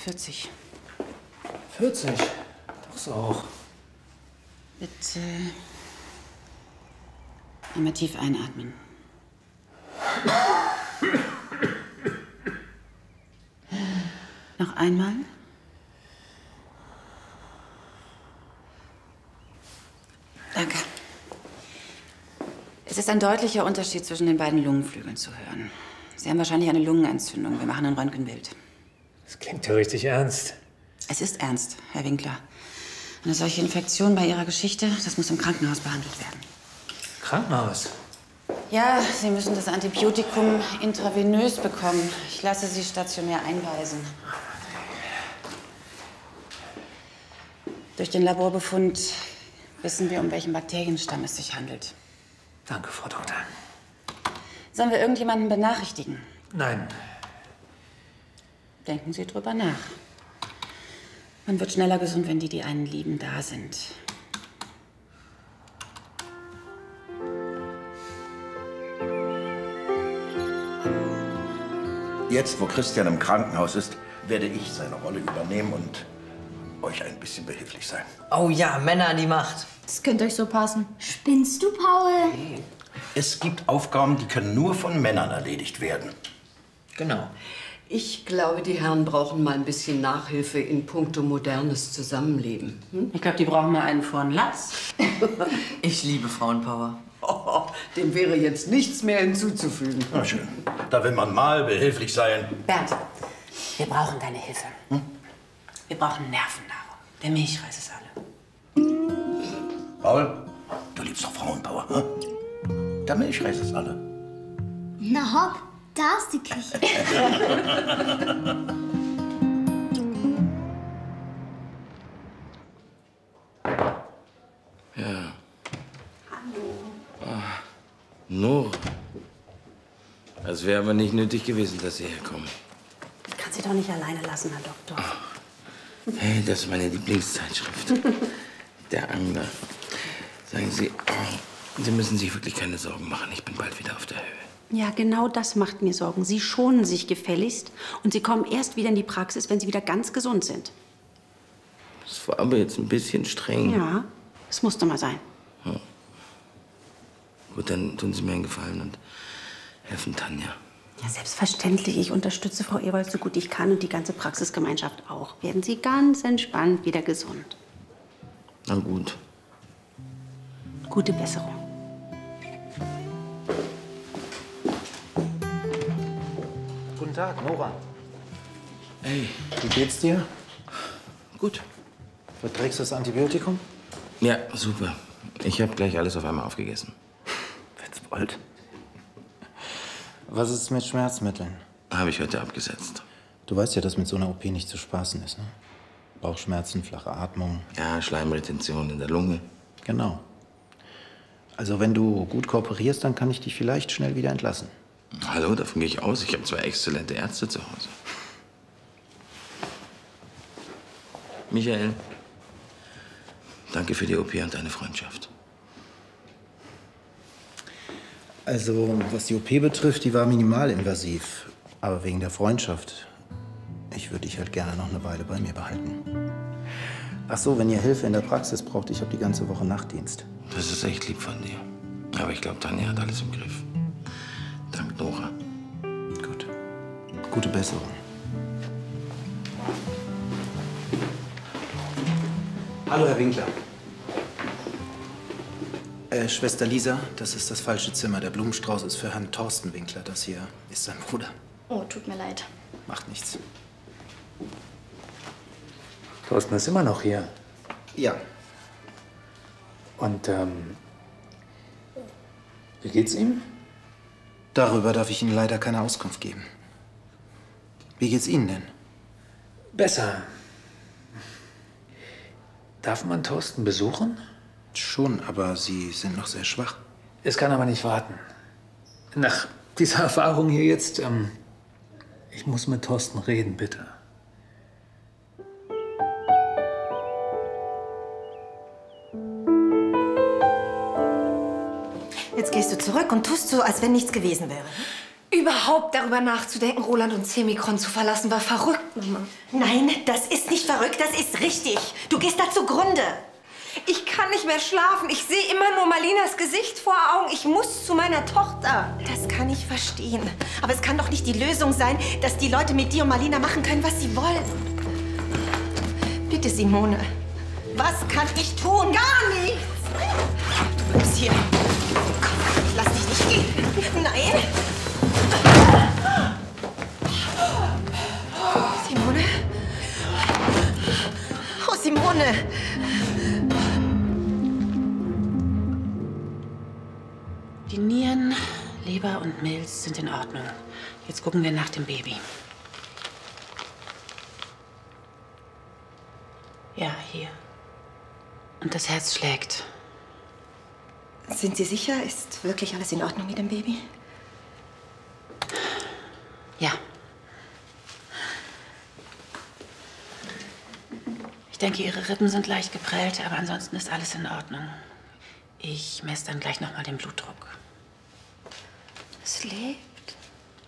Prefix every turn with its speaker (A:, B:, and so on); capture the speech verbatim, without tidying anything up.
A: vierzig.
B: vierzig? Doch auch.
A: Bitte einmal tief einatmen. Noch einmal. Danke. Es ist ein deutlicher Unterschied zwischen den beiden Lungenflügeln zu hören. Sie haben wahrscheinlich eine Lungenentzündung. Wir machen ein Röntgenbild.
B: Das klingt ja richtig ernst.
A: Es ist ernst, Herr Winkler. Eine solche Infektion bei Ihrer Geschichte, das muss im Krankenhaus behandelt werden.
B: Krankenhaus?
A: Ja, Sie müssen das Antibiotikum intravenös bekommen. Ich lasse Sie stationär einweisen. Durch den Laborbefund wissen wir, um welchen Bakterienstamm es sich handelt.
B: Danke, Frau Doktor.
A: Sollen wir irgendjemanden benachrichtigen?
B: Nein.
A: Denken Sie drüber nach. Man wird schneller gesund, wenn die, die einen lieben, da sind.
C: Jetzt, wo Christian im Krankenhaus ist, werde ich seine Rolle übernehmen und euch ein bisschen behilflich sein.
D: Oh ja, Männer an die Macht.
E: Das könnte euch so passen. Spinnst du, Paul?
C: Es gibt Aufgaben, die können nur von Männern erledigt werden.
D: Genau.
F: Ich glaube, die Herren brauchen mal ein bisschen Nachhilfe in puncto modernes Zusammenleben. Hm?
A: Ich glaube, die brauchen mal einen vorn Latz.
D: Ich liebe Frauenpower.
F: Oh, dem wäre jetzt nichts mehr hinzuzufügen.
C: Na schön. Da will man mal behilflich sein.
A: Bernd, wir brauchen deine Hilfe. Hm? Wir brauchen Nervennahrung. Der Milchreis ist alle.
C: Paul, du liebst doch Frauenpower, hm? Der Milchreis ist alle.
E: Na hopp, da ist die Küche.
G: Ja. Hallo. Ah, Nora. Es wäre aber nicht nötig gewesen, dass Sie herkommen.
H: Ich kann Sie doch nicht alleine lassen, Herr Doktor.
G: Oh. Hey, das ist meine Lieblingszeitschrift. Der Angler. Sagen Sie, oh, Sie müssen sich wirklich keine Sorgen machen. Ich bin bald wieder auf der Höhe.
H: Ja, genau das macht mir Sorgen. Sie schonen sich gefälligst und Sie kommen erst wieder in die Praxis, wenn Sie wieder ganz gesund sind.
G: Das war aber jetzt ein bisschen streng.
H: Ja, es musste mal sein.
G: Ja. Gut, dann tun Sie mir einen Gefallen und helfen Tanja.
H: Ja, selbstverständlich. Ich unterstütze Frau Ewald so gut ich kann und die ganze Praxisgemeinschaft auch. Werden Sie ganz entspannt wieder gesund.
G: Na gut.
H: Gute Besserung.
B: Guten Tag, Nora.
G: Hey.
B: Wie geht's dir?
G: Gut.
B: Verträgst du das Antibiotikum?
G: Ja, super. Ich habe gleich alles auf einmal aufgegessen.
B: Wenn's wollt. Was ist mit Schmerzmitteln?
G: Habe ich heute abgesetzt.
B: Du weißt ja, dass mit so einer O P nicht zu spaßen ist, ne? Bauchschmerzen, flache Atmung.
G: Ja, Schleimretention in der Lunge.
B: Genau. Also wenn du gut kooperierst, dann kann ich dich vielleicht schnell wieder entlassen.
G: Hallo, davon gehe ich aus. Ich habe zwei exzellente Ärzte zu Hause. Michael, danke für die O P und deine Freundschaft.
B: Also, was die O P betrifft, die war minimalinvasiv. Aber wegen der Freundschaft, ich würde dich halt gerne noch eine Weile bei mir behalten. Ach so, wenn ihr Hilfe in der Praxis braucht, ich habe die ganze Woche Nachtdienst.
G: Das ist echt lieb von dir. Aber ich glaube, Tanja hat alles im Griff. Dank Nora.
B: Gut. Gute Besserung. Hallo, Herr Winkler. Äh, Schwester Lisa, das ist das falsche Zimmer. Der Blumenstrauß ist für Herrn Thorsten Winkler. Das hier ist sein Bruder.
E: Oh, tut mir leid.
B: Macht nichts.
I: Thorsten ist immer noch hier.
B: Ja.
I: Und, ähm, wie geht's ihm?
B: Darüber darf ich Ihnen leider keine Auskunft geben. Wie geht's Ihnen denn?
I: Besser. Darf man Thorsten besuchen?
B: Schon, aber Sie sind noch sehr schwach.
I: Es kann aber nicht warten. Nach dieser Erfahrung hier jetzt, ähm, ich muss mit Thorsten reden, bitte.
J: Jetzt gehst du zurück und tust so, als wenn nichts gewesen wäre. Überhaupt darüber nachzudenken, Roland und Semikron zu verlassen, war verrückt, Mama.
K: Nein, das ist nicht verrückt, das ist richtig. Du gehst da zugrunde.
J: Ich kann nicht mehr schlafen. Ich sehe immer nur Malinas Gesicht vor Augen. Ich muss zu meiner Tochter.
K: Das kann ich verstehen. Aber es kann doch nicht die Lösung sein, dass die Leute mit dir und Malina machen können, was sie wollen. Bitte, Simone. Was kann ich tun? Gar nichts. Du bleibst hier. Komm, ich lass dich nicht gehen. Nein. Simone? Oh, Simone.
A: Die Nieren, Leber und Milz sind in Ordnung. Jetzt gucken wir nach dem Baby. Ja, hier. Und das Herz schlägt.
K: Sind Sie sicher? Ist wirklich alles in Ordnung mit dem Baby?
A: Ja. Ich denke, Ihre Rippen sind leicht geprellt, aber ansonsten ist alles in Ordnung. Ich messe dann gleich noch mal den Blutdruck.
K: Es lebt.